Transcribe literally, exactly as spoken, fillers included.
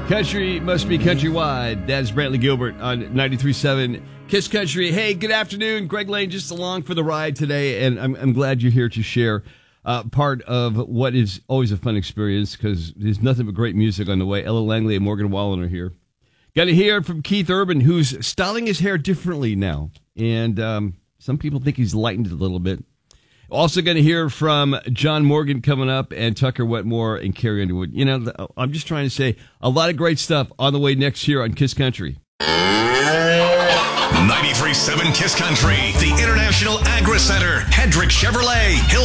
Country must be countrywide. That's Brantley Gilbert on ninety-three point seven Kiss Country. Hey, good afternoon. Greg Lane just along for the ride today, and I'm, I'm glad you're here to share uh, part of what is always a fun experience because there's nothing but great music on the way. Ella Langley and Morgan Wallen are here. Got to hear from Keith Urban, who's styling his hair differently now, and um, some people think he's lightened it a little bit. Also going to hear from John Morgan coming up and Tucker Wetmore and Carrie Underwood. You know, I'm just trying to say a lot of great stuff on the way next year on Kiss Country. ninety-three point seven Kiss Country, the International Agri Center, Hendrick Chevrolet, Hill